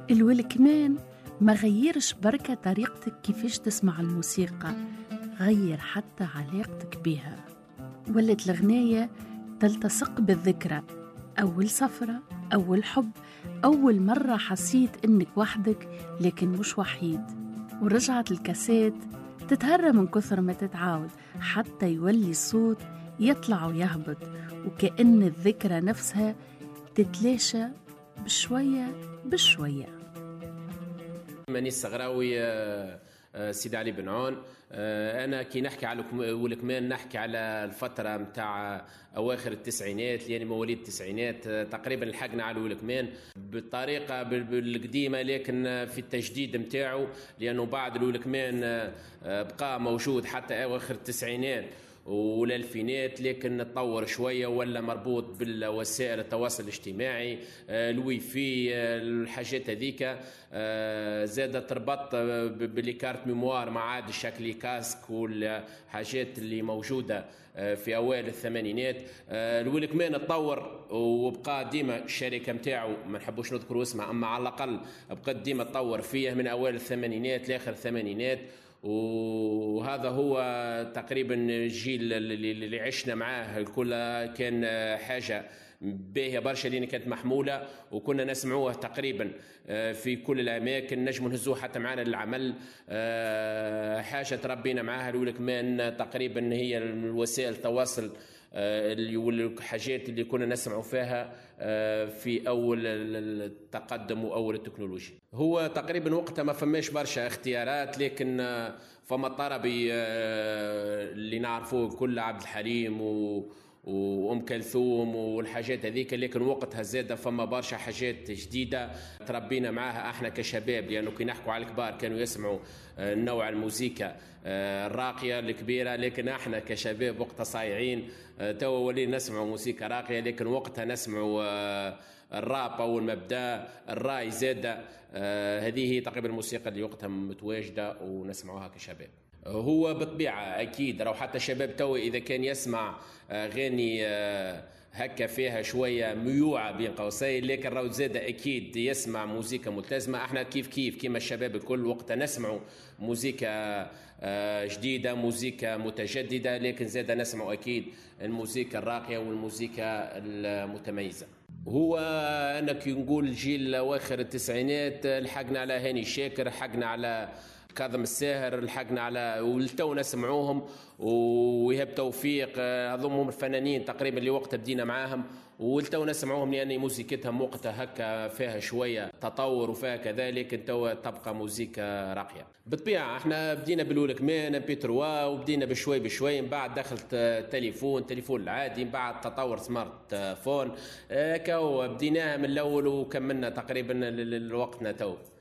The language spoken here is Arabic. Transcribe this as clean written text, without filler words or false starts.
الولكمان ما غيرش بركة طريقتك كيفاش تسمع الموسيقى، غير حتى علاقتك بها. ولت الغناية تلتصق بالذكرى، أول سفرة، أول حب، أول مرة حسيت إنك وحدك لكن مش وحيد. ورجعت الكاسات تتهرى من كثر ما تتعاود حتى يولي الصوت يطلع ويهبط، وكأن الذكرى نفسها تتلاشى بشوية بشوية. ماني الصغراوي سيد علي بن عون. أنا كي نحكي على ولكمان نحكي على الفترة متاع أواخر التسعينات، يعني مواليد التسعينات تقريبا لحقنا على ولكمان بالطريقة القديمة، لكن في التجديد متاعه، لأنه بعد الولكمان بقى موجود حتى أواخر التسعينات والألفينات، لكن تطور شوية ولا مربوط بالوسائل التواصل الاجتماعي، الوي في الحاجات هذيك، زادت تربط بالكارت ميموار ما عاد الشكل كاسك والحاجات اللي موجودة في أوائل الثمانينات. الولكمان تطور وبقى ديما الشركة متاعه ما نحبوش نذكر اسمها، أما على الأقل بقى ديما تطور فيه من أوائل الثمانينات لآخر الثمانينات، وهذا هو تقريبا الجيل اللي عشنا معاه. الكل كان حاجة باهية برشا لأن كانت محمولة وكنا نسمعوه تقريبا في كل الأماكن، نجم نهزوه حتى معنا للعمل. حاجة تربينا معاها الولكمان تقريبا هي الوسائل التواصل والحاجات اللي كنا نسمعوا فيها في أول التقدم وأول التكنولوجيا. هو تقريبا وقتها ما فماش برشا اختيارات، لكن فما الطربي اللي نعرفوه كل عبد الحليم وأم كلثوم والحاجات هذيك، لكن وقتها زادة فما برشا حاجات جديدة تربينا معاها احنا كشباب، لأنه كي نحكوا على الكبار كانوا يسمعوا نوع الموسيقى الراقية الكبيرة، لكن احنا كشباب وقتها صايعين تو ولينا نسمعوا موسيقى راقية، لكن وقتها نسمعوا الراب أول ما بدا الراي زادة. هذه هي تقريبا الموسيقى اللي وقتها متواجدة ونسمعوها كشباب. هو بالطبيعة أكيد لو حتى الشباب تو إذا كان يسمع غني هكا فيها شوية ميوعة بين قوسين، لكن راهو زادة أكيد يسمع موسيقى ملتزمة. احنا كيف كما الشباب الكل وقتها نسمعوا موسيقى جديدة، موسيقى متجددة، لكن زادة نسمعوا أكيد الموسيقى الراقية والموسيقى المتميزة. هو أنا كي نقول جيل أواخر التسعينات لحقنا على هاني شاكر، لحقنا على كاظم الساهر، لحقنا على ولتو نسمعوهم، ويهب توفيق، هذوم الفنانين تقريبا اللي وقتها بدينا معاهم ولتو نسمعوهم، لأن موسيقتهم وقتها هكا فيها شوية تطور وفيها كذلك تو تبقى موسيقى راقية. بالطبيعة احنا بدينا بالولكمان MP3 وبدينا بشوي من بعد دخلت تليفون العادي، من بعد تطور سمارت فون، بديناها من الأول وكملنا تقريبا لوقتنا تو.